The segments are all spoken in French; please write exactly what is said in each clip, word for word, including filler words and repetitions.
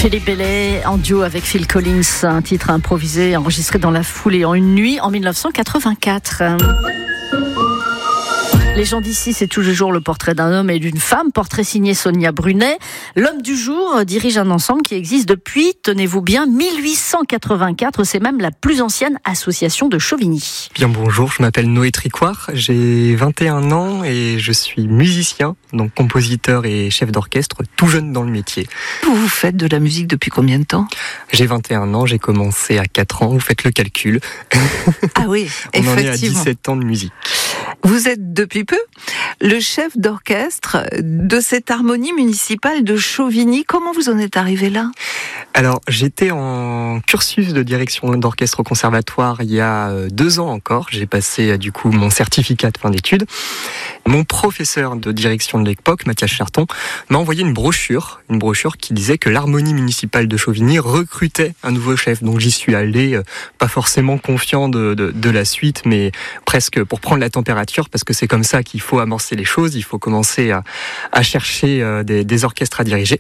Philippe Bellet en duo avec Phil Collins, un titre improvisé enregistré dans la foulée en une nuit en dix-neuf cent quatre-vingt-quatre. Les gens d'ici, c'est toujours le portrait d'un homme et d'une femme, portrait signé Sonia Brunet. L'homme du jour dirige un ensemble qui existe depuis, tenez-vous bien, mille huit cent quatre-vingt-quatre. C'est même la plus ancienne association de Chauvigny. Bien bonjour, je m'appelle Noé Tricoire, j'ai vingt et un ans et je suis musicien, donc compositeur et chef d'orchestre, tout jeune dans le métier. Vous faites de la musique depuis combien de temps ? J'ai vingt et un ans, j'ai commencé à quatre ans, vous faites le calcul. Ah oui, On effectivement. en est à dix-sept ans de musique. Vous êtes depuis peu le chef d'orchestre de cette harmonie municipale de Chauvigny. Comment vous en êtes arrivé là ? Alors, j'étais en cursus de direction d'orchestre au conservatoire il y a deux ans encore. J'ai passé du coup mon certificat de fin d'études. Mon professeur de direction de l'époque, Mathias Charton, m'a envoyé une brochure, une brochure qui disait que l'harmonie municipale de Chauvigny recrutait un nouveau chef. Donc j'y suis allé, pas forcément confiant de, de, de la suite, mais presque pour prendre la température, parce que c'est comme ça qu'il faut amorcer les choses. Il faut commencer à, à chercher des, des orchestres à diriger.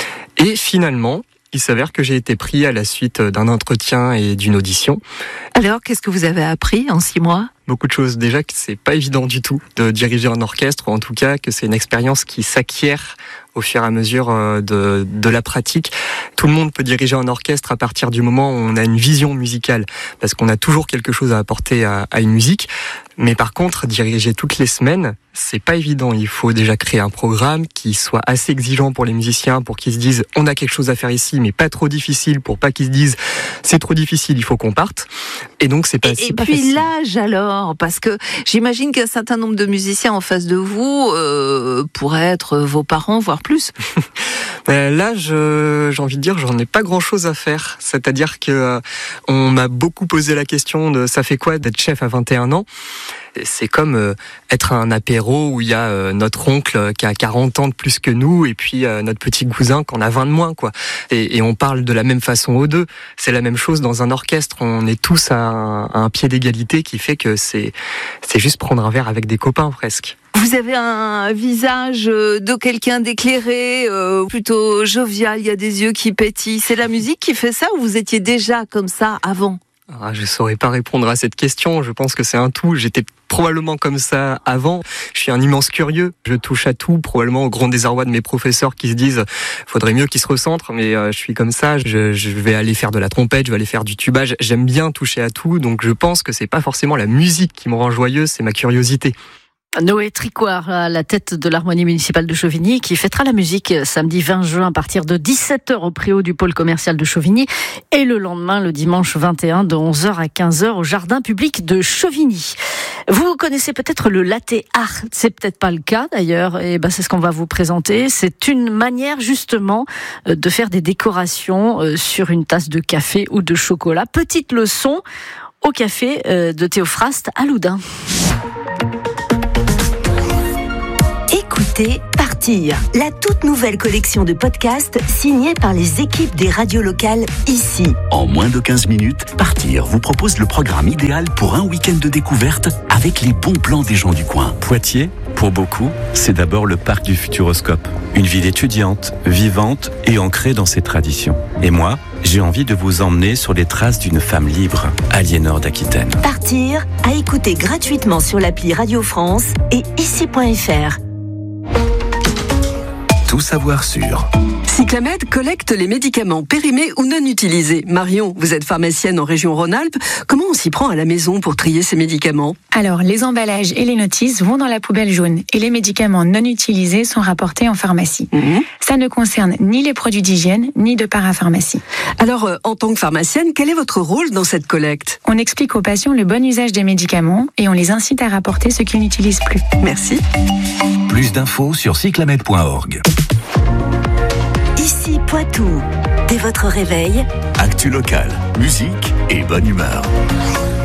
Et finalement, il s'avère que j'ai été pris à la suite d'un entretien et d'une audition. Alors, qu'est-ce que vous avez appris en six mois ? Beaucoup de choses. Déjà que c'est pas évident du tout de diriger un orchestre, ou en tout cas que c'est une expérience qui s'acquiert au fur et à mesure de, de la pratique. Tout le monde peut diriger un orchestre à partir du moment où on a une vision musicale, parce qu'on a toujours quelque chose à apporter à, à une musique. Mais par contre, diriger toutes les semaines, c'est pas évident. Il faut déjà créer un programme qui soit assez exigeant pour les musiciens, pour qu'ils se disent on a quelque chose à faire ici, mais pas trop difficile, pour pas qu'ils se disent c'est trop difficile, il faut qu'on parte. Et donc c'est pas, et, c'est et pas puis facile. l'âge alors, parce que j'imagine qu'un certain nombre de musiciens en face de vous euh, pourraient être vos parents, voire plus. Euh, là, je, j'ai envie de dire, j'en ai pas grand-chose à faire. C'est-à-dire que euh, on m'a beaucoup posé la question de ça fait quoi d'être chef à vingt et un ans ? C'est comme euh, être à un apéro où il y a euh, notre oncle qui a quarante ans de plus que nous et puis euh, notre petit cousin qui en a vingt de moins, quoi. Et, et on parle de la même façon aux deux. C'est la même chose dans un orchestre. On est tous à un, à un pied d'égalité qui fait que c'est, c'est juste prendre un verre avec des copains presque. Vous avez un visage de quelqu'un d'éclairé, euh, plutôt jovial, il y a des yeux qui pétillent. C'est la musique qui fait ça ou vous étiez déjà comme ça avant ? Ah, je saurais pas répondre à cette question. Je pense que c'est un tout. J'étais probablement comme ça avant. Je suis un immense curieux. Je touche à tout, probablement au grand désarroi de mes professeurs qui se disent faudrait mieux qu'ils se recentrent, mais euh, je suis comme ça. Je, je vais aller faire de la trompette, je vais aller faire du tuba. J'aime bien toucher à tout, donc je pense que c'est pas forcément la musique qui me rend joyeuse, c'est ma curiosité. Noé Tricoire, à la tête de l'harmonie municipale de Chauvigny, qui fêtera la musique samedi vingt juin à partir de dix-sept heures au préau du pôle commercial de Chauvigny et le lendemain, le dimanche vingt et un, de onze heures à quinze heures au jardin public de Chauvigny. Vous connaissez peut-être le latte art, c'est peut-être pas le cas d'ailleurs, et ben c'est ce qu'on va vous présenter. C'est une manière justement de faire des décorations sur une tasse de café ou de chocolat. Petite leçon au café de Théophraste à Loudun. Écoutez Partir, la toute nouvelle collection de podcasts signée par les équipes des radios locales ici. En moins de quinze minutes, Partir vous propose le programme idéal pour un week-end de découverte avec les bons plans des gens du coin. Poitiers, pour beaucoup, c'est d'abord le parc du Futuroscope. Une ville étudiante, vivante et ancrée dans ses traditions. Et moi, j'ai envie de vous emmener sur les traces d'une femme libre, Aliénor d'Aquitaine. Partir, à écouter gratuitement sur l'appli Radio France et ici point f r. Tout savoir sur Cyclamed collecte les médicaments périmés ou non utilisés. Marion, vous êtes pharmacienne en région Rhône-Alpes. Comment on s'y prend à la maison pour trier ces médicaments ? Alors, les emballages et les notices vont dans la poubelle jaune et les médicaments non utilisés sont rapportés en pharmacie. Mmh. Ça ne concerne ni les produits d'hygiène, ni de parapharmacie. Alors, euh, en tant que pharmacienne, quel est votre rôle dans cette collecte ? On explique aux patients le bon usage des médicaments et on les incite à rapporter ce qu'ils n'utilisent plus. Merci. Plus d'infos sur cyclamed point org. Ici Poitou, dès votre réveil, Actu local, musique et bonne humeur.